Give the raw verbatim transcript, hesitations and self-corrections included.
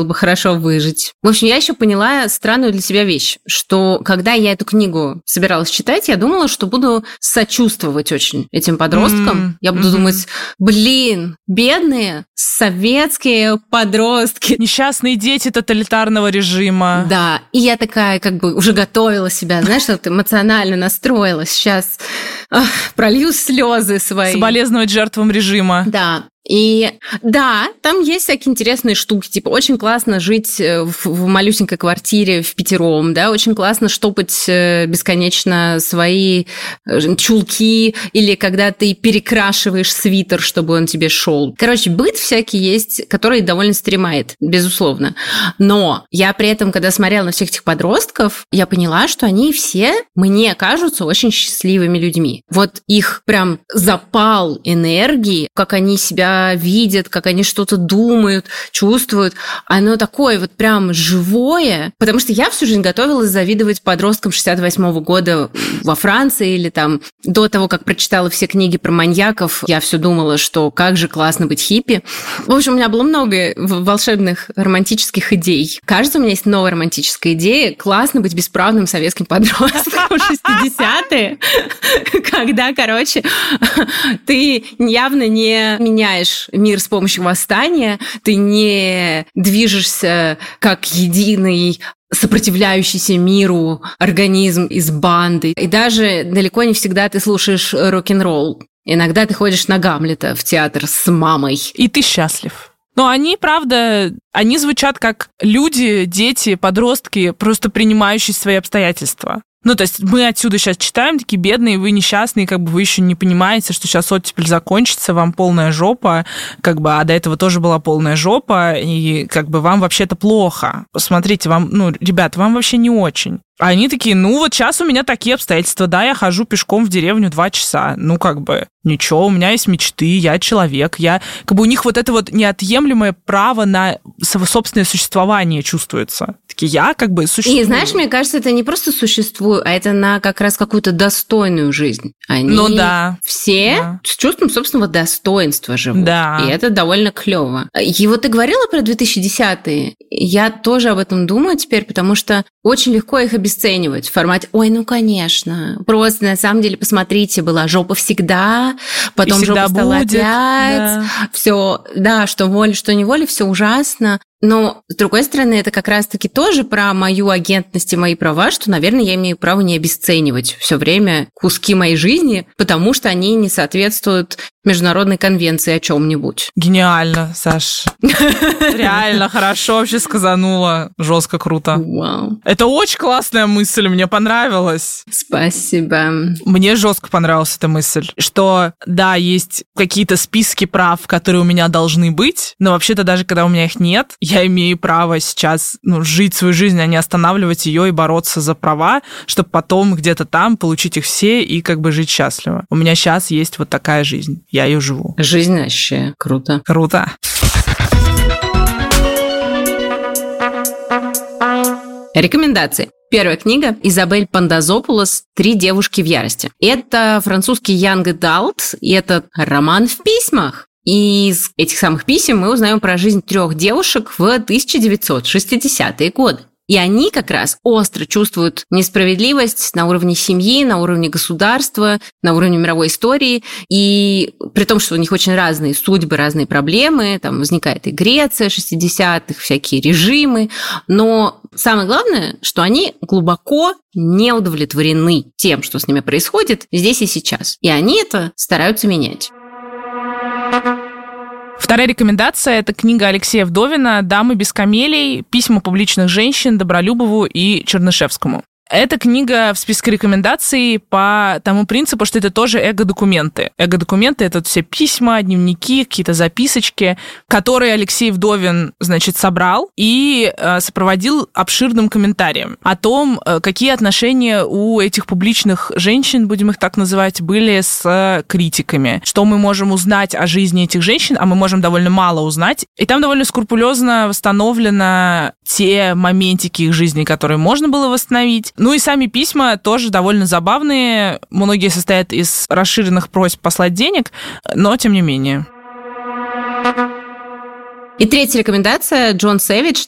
было бы хорошо выжить. В общем, я еще поняла странную для себя вещь, что когда я эту книгу собиралась читать, я думала, что буду сочувствовать очень этим подросткам. Mm-hmm. Я буду mm-hmm. думать, блин, бедные советские подростки. Несчастные дети тоталитарного режима. Да, и я такая как бы уже готовила себя, знаешь, вот эмоционально настроилась. Сейчас ах, пролью слезы свои. Соболезновать жертвам режима. Да. И да, там есть всякие интересные штуки, типа очень классно жить в, в малюсенькой квартире впятером, да, очень классно штопать бесконечно свои чулки, или когда ты перекрашиваешь свитер, чтобы он тебе шел. Короче, быт всякий есть, который довольно стремает, безусловно. Но я при этом, когда смотрела на всех этих подростков, я поняла, что они все, мне кажутся, очень счастливыми людьми. Вот их прям запал энергии, как они себя видят, как они что-то думают, чувствуют. Оно такое вот прям живое. Потому что я всю жизнь готовилась завидовать подросткам шестьдесят восьмого года во Франции или там до того, как прочитала все книги про маньяков, я все думала, что как же классно быть хиппи. В общем, у меня было много волшебных романтических идей. Кажется, у меня есть новая романтическая идея. Классно быть бесправным советским подростком в шестидесятые, когда, короче, ты явно не меняешь мир с помощью восстания, ты не движешься как единый сопротивляющийся миру организм из банды. И даже далеко не всегда ты слушаешь рок-н-ролл. Иногда ты ходишь на Гамлета в театр с мамой. И ты счастлив. Но они, правда, они звучат как люди, дети, подростки, просто принимающие свои обстоятельства. Ну, то есть мы отсюда сейчас читаем, такие бедные, вы несчастные, как бы вы еще не понимаете, что сейчас оттепель закончится, вам полная жопа, как бы, а до этого тоже была полная жопа, и как бы вам вообще-то плохо. Посмотрите, вам, ну, ребята, вам вообще не очень. А они такие, ну, вот сейчас у меня такие обстоятельства, да, я хожу пешком в деревню два часа, ну, как бы, ничего, у меня есть мечты, я человек, я, как бы у них вот это вот неотъемлемое право на собственное существование чувствуется. Такие, я как бы существую. И знаешь, мне кажется, это не просто существую, а это на как раз какую-то достойную жизнь. Они ну, да. все да. с чувством собственного достоинства живут. Да. И это довольно клево. И вот ты говорила про две тысячи десятые. Я тоже об этом думаю теперь, потому что очень легко их обесценивать в формате «Ой, ну, конечно». Просто, на самом деле, посмотрите, была жопа всегда, потом всегда жопа стала будет, опять. Да. Все, да, что воля, что неволя, все ужасно. Но, с другой стороны, это как раз-таки тоже про мою агентность и мои права, что, наверное, я имею право не обесценивать все время куски моей жизни, потому что они не соответствуют международной конвенции о чем-нибудь. Гениально, Саш. Реально хорошо вообще сказанула. Жестко круто. Вау. Это очень классная мысль, мне понравилась. Спасибо. Мне жестко понравилась эта мысль, что, да, есть какие-то списки прав, которые у меня должны быть, но вообще-то даже когда у меня их нет, я имею право сейчас ну, жить свою жизнь, а не останавливать ее и бороться за права, чтобы потом где-то там получить их все и как бы жить счастливо. У меня сейчас есть вот такая жизнь. Я ее живу. Жизнь вообще круто. Круто. Рекомендации. Первая книга Изабель Пандазопулос «Три девушки в ярости». Это французский young adult, и это роман в письмах. И из этих самых писем мы узнаем про жизнь трех девушек в тысяча девятьсот шестидесятые годы. И они как раз остро чувствуют несправедливость на уровне семьи, на уровне государства, на уровне мировой истории. И при том, что у них очень разные судьбы, разные проблемы, там возникает и Греция шестидесятых, всякие режимы. Но самое главное, что они глубоко не удовлетворены тем, что с ними происходит здесь и сейчас. И они это стараются менять. Вторая рекомендация – это книга Алексея Вдовина «Дамы без камелий. Письма публичных женщин Добролюбову и Чернышевскому». Эта книга в списке рекомендаций по тому принципу, что это тоже эго-документы. Эго-документы — это все письма, дневники, какие-то записочки, которые Алексей Вдовин, значит, собрал и э, сопроводил обширным комментарием о том, э, какие отношения у этих публичных женщин, будем их так называть, были с критиками, что мы можем узнать о жизни этих женщин, а мы можем довольно мало узнать. И там довольно скрупулезно восстановлено те моментики их жизни, которые можно было восстановить. Ну и сами письма тоже довольно забавные. Многие состоят из расширенных просьб послать денег, но тем не менее. И третья рекомендация – Джон Сэвидж